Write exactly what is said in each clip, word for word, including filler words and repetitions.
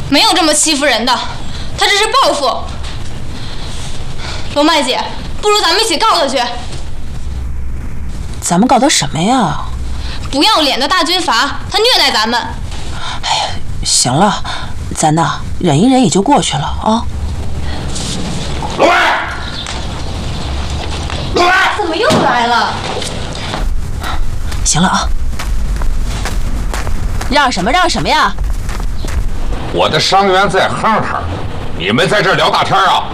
没有这么欺负人的，他这是报复。罗麦姐，不如咱们一起告他去。 咱们告他什么呀？ 不要脸的大军阀，他虐待咱们。 哎呀，行了，咱呐忍一忍也就过去了啊。 罗麦，罗麦， 怎么又来了？ 行了啊，让什么让什么呀？ 我的伤员在哼哼，你们在这儿聊大天啊？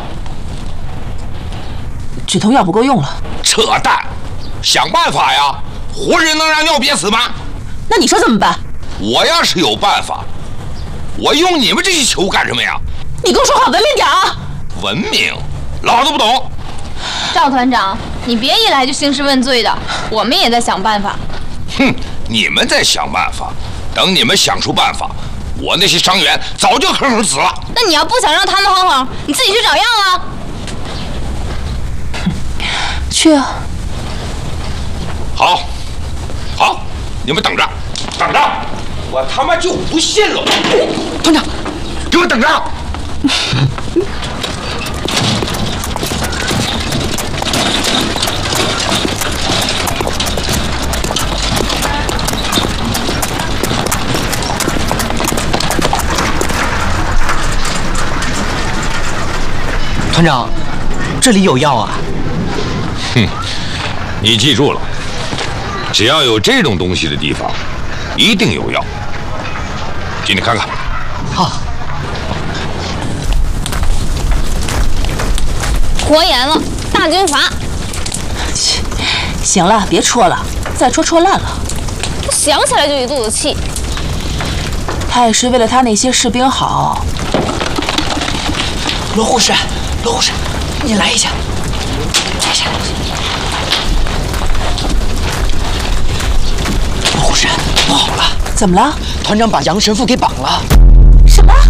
止痛药不够用了。 扯淡！想办法呀！活人能让尿憋死吗？ 那你说怎么办？ 我要是有办法，我用你们这些球干什么呀？ 你给我说话文明点啊！ 文明，老子不懂。 赵团长，你别一来就兴师问罪的，我们也在想办法。 哼，你们在想办法，等你们想出办法，我那些伤员早就哼哼死了。 那你要不想让他们哼哼，你自己去找药啊！ 去啊！ 好，好，你们等着，等着，我他妈就不信了！ 团长， 给我等着！ 团长，这里有药啊！ 哼，你记住了，只要有这种东西的地方，一定有药。进去看看。 好。 活严了，大军阀。 行了，别戳了，再戳戳烂了。 我想起来就一肚子气。 他也是为了他那些士兵好。 罗护士，罗护士，你来一下，来一下。罗护士，不好了！ 怎么了？ 团长把杨神父给绑了。 什么？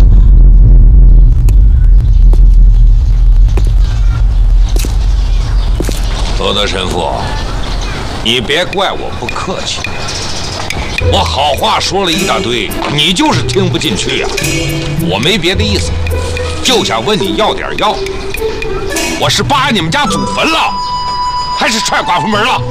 多多神父，你别怪我不客气。我好话说了一大堆，你就是听不进去呀、啊。我没别的意思，就想问你要点药。我是扒你们家祖坟了，还是踹寡妇门了？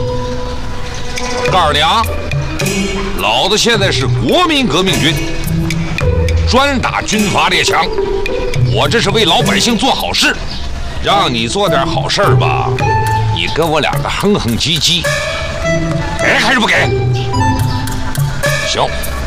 告诉你啊，老子现在是国民革命军，专打军阀列强。我这是为老百姓做好事，让你做点好事吧，你跟我两个哼哼唧唧，给还是不给？行，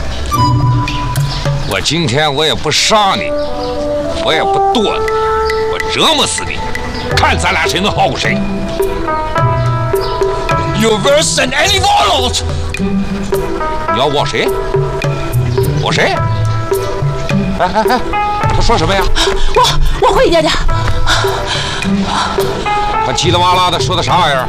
我今天我也不杀你，我也不剁你，我折磨死你，看咱俩谁能好过谁。You're worse than any warlord。你要我谁？我谁？哎哎哎，他说什么呀？ 我我会点点。 他叽里哇啦的说的啥玩意儿？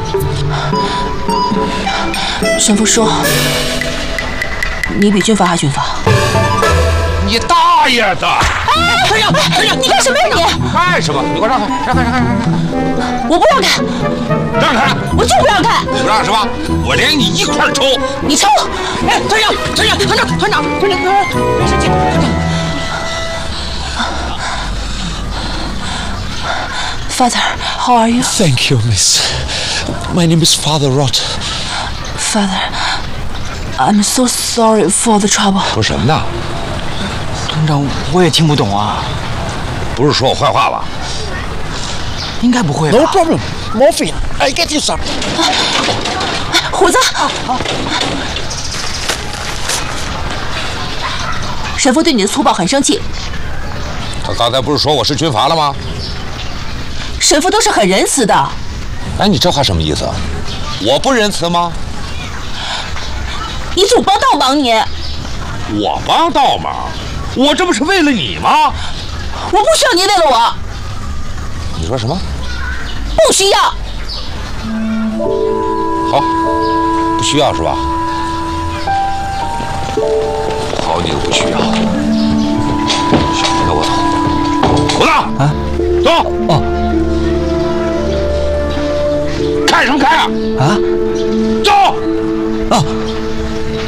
神父说，你比军阀还军阀。 你大爷的！ 哎，团长，团长，你干什么呀你？ 干什么？你给我让开！让开！让开！让开！ 我不让开！ 让开！ 我就不让开！ 你不让是吧？我连你一块抽！ 你抽！ 哎，团长，团长，团长，团长，团长，别生气，团长。 Father, how are you? Thank you, Miss. My name is Father Rott. Father, I'm so sorry for the trouble. 说什么呢？ 团长，我也听不懂啊。 不是说我坏话吧？ 应该不会吧 No problem. Morphine. I get you some. 虎子，神父对你的粗暴很生气。 他刚才不是说我是军阀了吗？ 神父都是很仁慈的。 哎，你这话什么意思？我不仁慈吗？ 你主帮倒忙你。 我帮倒忙？我这不是为了你吗？ 我不需要您为了我。 你说什么？ 不需要。 好，不需要是吧？好你个不需要！那我走。胡子啊，走！ 哦， 开什么开啊？ 啊！